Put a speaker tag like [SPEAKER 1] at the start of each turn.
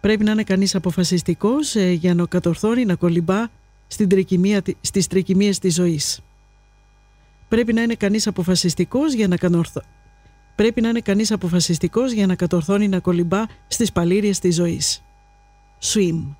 [SPEAKER 1] Πρέπει να είναι κανείς αποφασιστικός για να κατορθώνει να κολυμπά στις τρικυμίες της ζωής. Πρέπει να είναι κανείς αποφασιστικός για να κατορθώνει να κολυμπά στις παλήριες της ζωής. Swim.